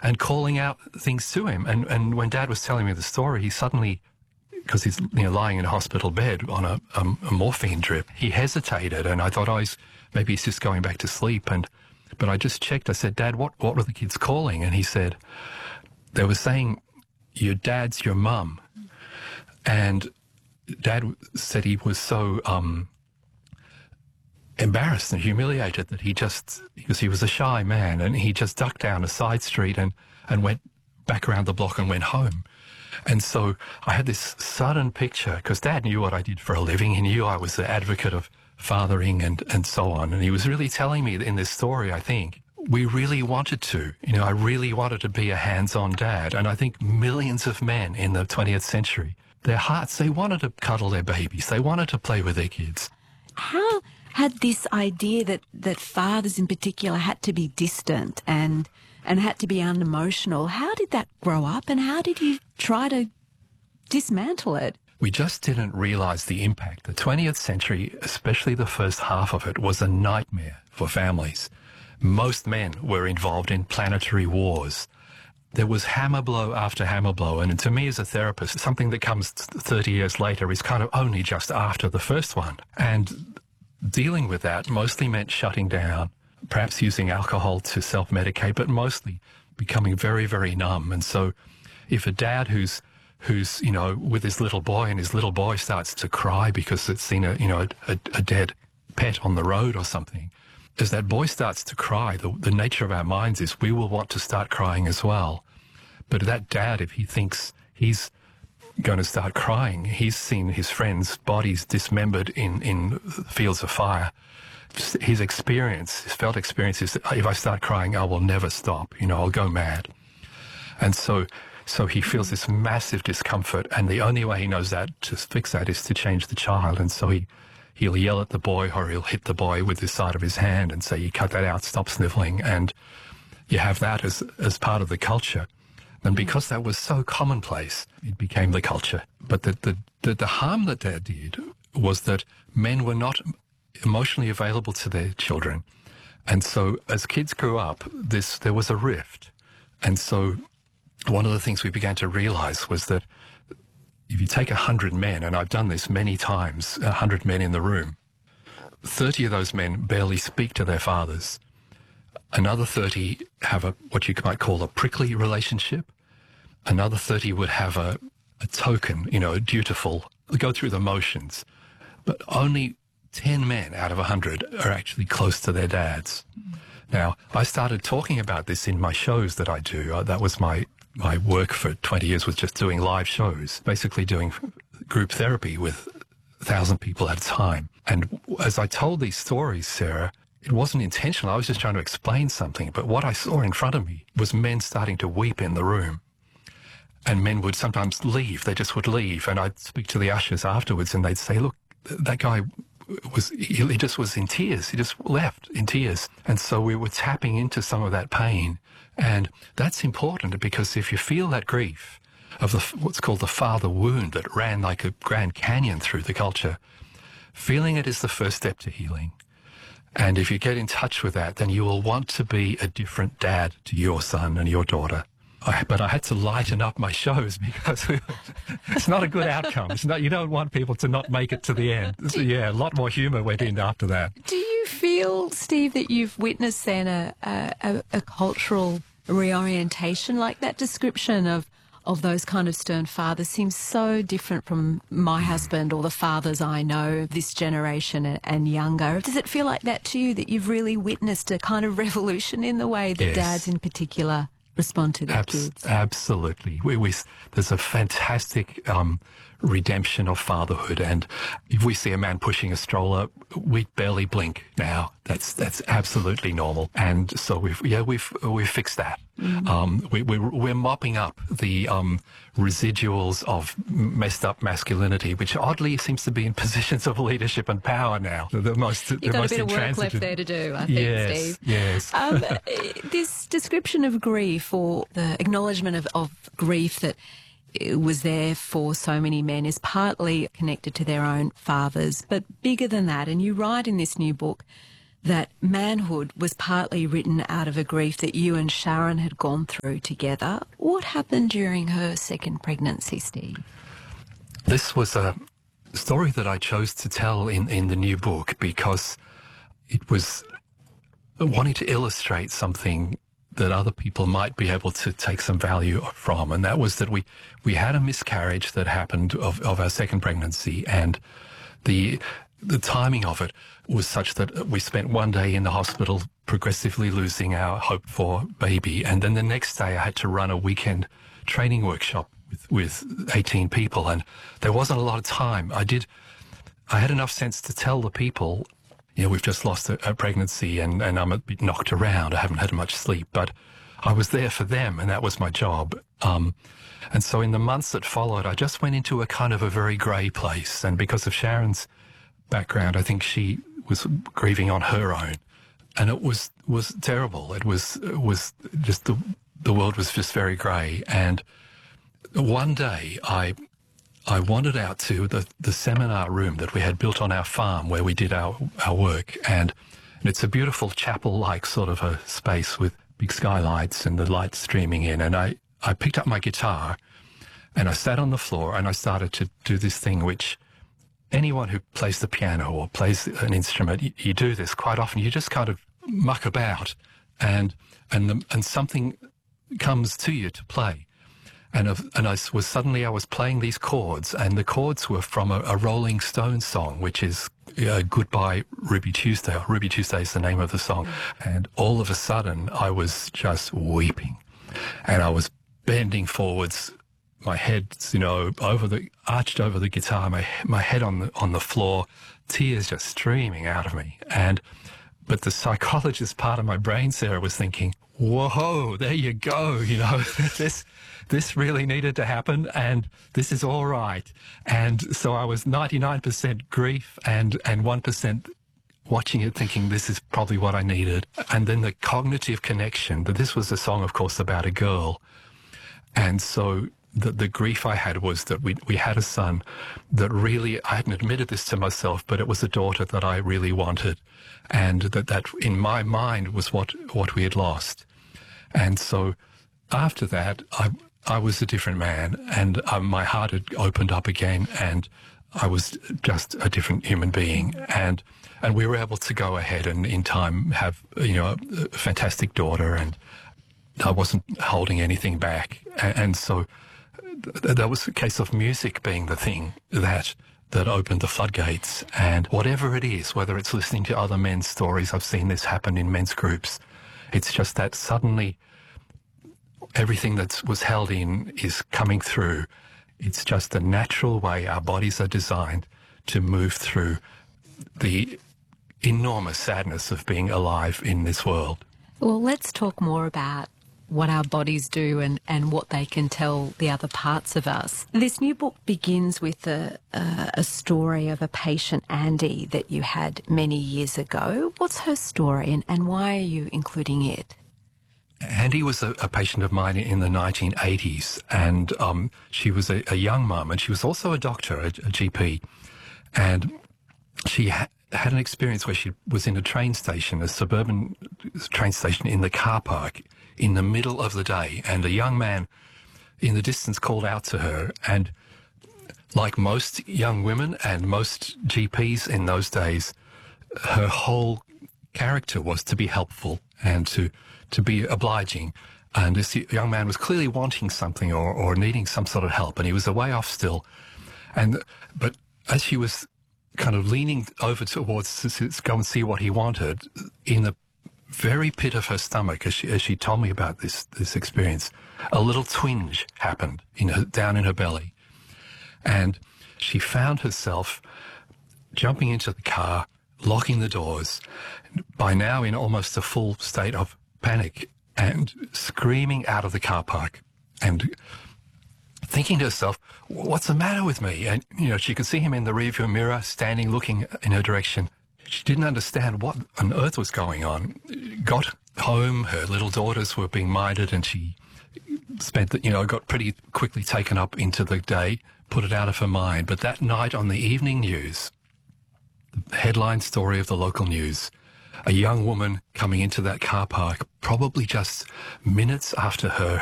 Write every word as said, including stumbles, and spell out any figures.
and calling out things to him. And, and when Dad was telling me the story, he suddenly, because he's you know, lying in a hospital bed on a, a, a morphine drip, he hesitated, and I thought, oh, he's, maybe he's just going back to sleep. And But I just checked. I said, Dad, what, what were the kids calling? And he said, they were saying, your dad's your mum. And Dad said he was so um, embarrassed and humiliated that he just, because he was a shy man, and he just ducked down a side street and, and went back around the block and went home. And so I had this sudden picture, because Dad knew what I did for a living. He knew I was the advocate of fathering and, and so on. And he was really telling me in this story, I think, we really wanted to. You know, I really wanted to be a hands-on dad. And I think millions of men in the twentieth century, their hearts, they wanted to cuddle their babies. They wanted to play with their kids. How had this idea that, that fathers in particular had to be distant and and had to be unemotional, how did that grow up, and how did you try to dismantle it? We just didn't realise the impact. The twentieth century, especially the first half of it, was a nightmare for families. Most men were involved in planetary wars. There was hammer blow after hammer blow, and to me as a therapist, something that comes thirty years later is kind of only just after the first one. And dealing with that mostly meant shutting down, perhaps using alcohol to self-medicate, but mostly becoming very, very numb. And so if a dad who's, who's you know, with his little boy, and his little boy starts to cry because it's seen a, you know, a, a dead pet on the road or something, as that boy starts to cry, the, the nature of our minds is we will want to start crying as well. But that dad, if he thinks he's going to start crying, he's seen his friends' bodies dismembered in, in fields of fire. Just his experience, his felt experience is that if I start crying, I will never stop. You know, I'll go mad. And so, so he feels this massive discomfort, and the only way he knows that to fix that is to change the child. And so he, he'll yell at the boy, or he'll hit the boy with the side of his hand and say, you cut that out, stop sniveling. And you have that as, as part of the culture. And because that was so commonplace, it became the culture. But the, the, the, the harm that that did was that men were not emotionally available to their children. And so as kids grew up, this there was a rift. And so one of the things we began to realize was that if you take a hundred men, and I've done this many times, a hundred men in the room, thirty of those men barely speak to their fathers. Another thirty have a what you might call a prickly relationship. Another thirty would have a, a token, you know, dutiful, go through the motions. But only ten men out of a hundred are actually close to their dads. Now, I started talking about this in my shows that I do. Uh, that was my, my work for twenty years, was just doing live shows, basically doing group therapy with a thousand people at a time. And as I told these stories, Sarah, it wasn't intentional. I was just trying to explain something. But what I saw in front of me was men starting to weep in the room. And men would sometimes leave. They just would leave. And I'd speak to the ushers afterwards, and they'd say, look, that guy was, he, he just was in tears. He just left in tears. And so we were tapping into some of that pain. And that's important, because if you feel that grief of the, what's called the father wound that ran like a Grand Canyon through the culture, feeling it is the first step to healing. And if you get in touch with that, then you will want to be a different dad to your son and your daughter. I, but I had to lighten up my shows, because it's not a good outcome. It's not, you don't want people to not make it to the end. So, yeah, a lot more humour went in after that. Do you feel, Steve, that you've witnessed then a, a, a cultural reorientation? Like that description of, of those kind of stern fathers seems so different from my husband or the fathers I know, this generation and, and younger. Does it feel like that to you, that you've really witnessed a kind of revolution in the way that yes. dads in particular respond to their Abs- kids? Absolutely. We, we, there's a fantastic um, redemption of fatherhood, and if we see a man pushing a stroller, we barely blink now. That's that's absolutely normal. And so we've yeah we've we've fixed that. Mm-hmm. Um, we, we we're mopping up the um, residuals of messed up masculinity, which oddly seems to be in positions of leadership and power now. The, the most you've the got most a bit of work left there to do, I think, yes, Steve. Yes. Um, this description of grief, or the acknowledgement of, of grief that was there for so many men, is partly connected to their own fathers, but bigger than that. And you write in this new book that manhood was partly written out of a grief that you and Sharon had gone through together. What happened during her second pregnancy, Steve? This was a story that I chose to tell in, in the new book because it was wanting to illustrate something that other people might be able to take some value from, and that was that we, we had a miscarriage that happened of, of our second pregnancy, and the the timing of it was such that we spent one day in the hospital progressively losing our hope for baby, and then the next day I had to run a weekend training workshop with, with eighteen people, and there wasn't a lot of time. I did, I had enough sense to tell the people, you know, we've just lost a, a pregnancy and, and I'm a bit knocked around. I haven't had much sleep, but I was there for them and that was my job. Um, and so in the months that followed, I just went into a kind of a very grey place. And because of Sharon's background, I think she was grieving on her own. And it was, was terrible. It was, it was just, the, the world was just very grey. And one day I I wandered out to the, the seminar room that we had built on our farm where we did our, our work. And, and it's a beautiful chapel-like sort of a space with big skylights and the light streaming in. And I, I picked up my guitar and I sat on the floor and I started to do this thing which anyone who plays the piano or plays an instrument, you, you do this quite often. You just kind of muck about and, and, the, and something comes to you to play. And, and I was suddenly I was playing these chords, and the chords were from a, a Rolling Stones song, which is uh, Goodbye Ruby Tuesday. Ruby Tuesday is the name of the song. And all of a sudden, I was just weeping, and I was bending forwards, my head, you know, over the arched over the guitar, my my head on the on the floor, tears just streaming out of me. And but the psychologist part of my brain, Sarah, was thinking, whoa, there you go, you know, this this really needed to happen and this is all right. And so I was ninety-nine percent grief and, and one percent watching it thinking this is probably what I needed. And then the cognitive connection, that this was a song, of course, about a girl. And so the, the grief I had was that we, we had a son that really, I hadn't admitted this to myself, but it was a daughter that I really wanted. And that, that in my mind was what, what we had lost. And so after that, I, I was a different man, and um, my heart had opened up again, and I was just a different human being. And, and we were able to go ahead and in time have, you know, a, a fantastic daughter, and I wasn't holding anything back. And, and so th- that was a case of music being the thing that that opened the floodgates. And whatever it is, whether it's listening to other men's stories, I've seen this happen in men's groups, it's just that suddenly everything that was held in is coming through. It's just a natural way our bodies are designed to move through the enormous sadness of being alive in this world. Well, let's talk more about what our bodies do and, and what they can tell the other parts of us. This new book begins with a, a, a story of a patient, Andy, that you had many years ago. What's her story and, and why are you including it? Andy was a, a patient of mine in the nineteen eighties, and um, she was a, a young mum, and she was also a doctor, a, a G P, and she ha- had an experience where she was in a train station, a suburban train station in the car park in the middle of the day, and a young man in the distance called out to her, and like most young women and most G Ps in those days, her whole character was to be helpful and to to be obliging. And this young man was clearly wanting something or, or needing some sort of help, and he was a way off still. And but as she was kind of leaning over towards to, to go and see what he wanted, in the very pit of her stomach, as she, as she told me about this this experience, a little twinge happened in her, down in her belly. And she found herself jumping into the car, locking the doors, by now in almost a full state of panic, and screaming out of the car park and thinking to herself, what's the matter with me? And, you know, she could see him in the rearview mirror standing, looking in her direction. She didn't understand what on earth was going on. Got home, her little daughters were being minded, and she spent, the, you know, got pretty quickly taken up into the day, put it out of her mind. But that night on the evening news, the headline story of the local news, A young woman coming into that car park, probably just minutes after her